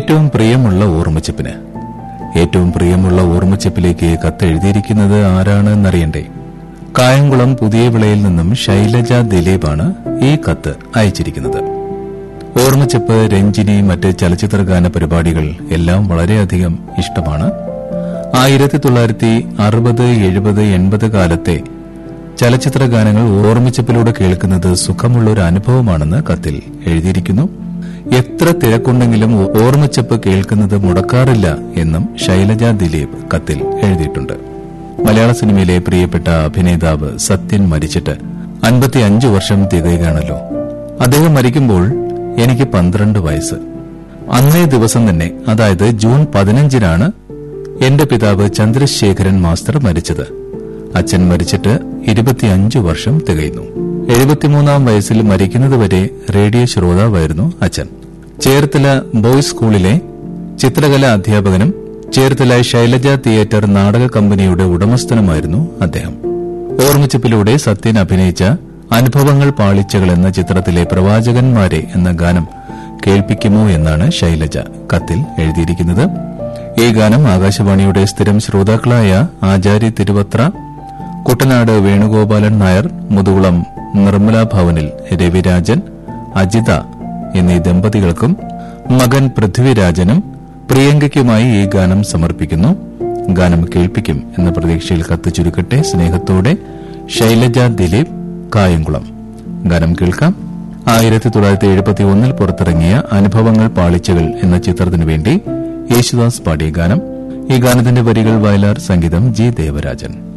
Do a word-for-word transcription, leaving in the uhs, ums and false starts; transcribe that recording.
ഏറ്റവും പ്രിയമുള്ള ഓർമ്മച്ചപ്പിന്. ഏറ്റവും പ്രിയമുള്ള ഓർമ്മച്ചപ്പിലേക്ക് കത്തെഴുതിയിരിക്കുന്നത് ആരാണെന്നറിയണ്ടേ? കായംകുളം പുതിയ വിളയിൽ നിന്നും ശൈലജ ദിലീപാണ് ഈ കത്ത് അയച്ചിരിക്കുന്നത്. ഓർമ്മച്ചപ്പ്, രഞ്ജിനി, മറ്റ് ചലച്ചിത്രഗാന പരിപാടികൾ എല്ലാം വളരെയധികം ഇഷ്ടമാണ്. ആയിരത്തി തൊള്ളായിരത്തി അറുപത് എഴുപത് എൺപത് കാലത്തെ ചലച്ചിത്ര ഗാനങ്ങൾ ഓർമ്മച്ചപ്പിലൂടെ കേൾക്കുന്നത് സുഖമുള്ളൊരു അനുഭവമാണെന്ന് കത്തിൽ എഴുതിയിരിക്കുന്നു. എത്ര തിരക്കുണ്ടെങ്കിലും ഓർമ്മച്ചപ്പ് കേൾക്കുന്നത് മുടക്കാറില്ല എന്നും ശൈലജ ദിലീപ് കത്തിൽ എഴുതിയിട്ടുണ്ട്. മലയാള സിനിമയിലെ പ്രിയപ്പെട്ട അഭിനേതാവ് സത്യൻ മരിച്ചിട്ട് അൻപത്തിയഞ്ച് വർഷം തികയുകയാണല്ലോ. അദ്ദേഹം മരിക്കുമ്പോൾ എനിക്ക് പന്ത്രണ്ട് വയസ്സ്. അന്നേ ദിവസം തന്നെ, അതായത് ജൂൺ പതിനഞ്ചിനാണ് എന്റെ പിതാവ് ചന്ദ്രശേഖരൻ മാസ്റ്റർ മരിച്ചത്. അച്ഛൻ മരിച്ചിട്ട് ഇരുപത്തിയഞ്ചു വർഷം തികയുന്നു. എഴുപത്തിമൂന്നാം വയസ്സിൽ മരിക്കുന്നതുവരെ റേഡിയോ ശ്രോതാവായിരുന്നു അച്ഛൻ. ചേർത്തല ബോയ്സ് സ്കൂളിലെ ചിത്രകലാ അധ്യാപകനും ചേർത്തല ശൈലജ തിയേറ്റർ നാടക കമ്പനിയുടെ ഉടമസ്ഥനുമായിരുന്നു അദ്ദേഹം. ഓർമ്മച്ചപ്പിലൂടെ സത്യൻ അഭിനയിച്ച അനുഭവങ്ങൾ പാളിച്ചകൾ എന്ന ചിത്രത്തിലെ പ്രവാചകന്മാരെ എന്ന ഗാനം കേൾപ്പിക്കുമോ എന്നാണ് ശൈലജ കത്തിൽ എഴുതിയിരിക്കുന്നത്. ഈ ഗാനം ആകാശവാണിയുടെ സ്ഥിരം ശ്രോതാക്കളായ ആചാര്യ തിരുവത്ര, കുട്ടനാട് വേണുഗോപാലൻ നായർ, മുതുകുളം നിർമ്മല ഭവനിൽ രവിരാജൻ, അജിത എന്നീ ദമ്പതികൾക്കും മകൻ പൃഥ്വിരാജനും പ്രിയങ്കയ്ക്കുമായി ഈ ഗാനം സമർപ്പിക്കുന്നു. ഗാനം കേൾപ്പിക്കും എന്ന പ്രതീക്ഷയിൽ കത്ത് ചുരുക്കട്ടെ. സ്നേഹത്തോടെ ശൈലജ ദിലീപ്, കായംകുളം. ഗാനം കേൾക്കാം. ആയിരത്തി തൊള്ളായിരത്തി എഴുപത്തി ഒന്നിൽ പുറത്തിറങ്ങിയ അനുഭവങ്ങൾ പാളിച്ചകൾ എന്ന ചിത്രത്തിനു വേണ്ടി യേശുദാസ് പാടിയ ഗാനം. ഈ ഗാനത്തിന്റെ വരികൾ വയലാർ, സംഗീതം ജി ദേവരാജൻ.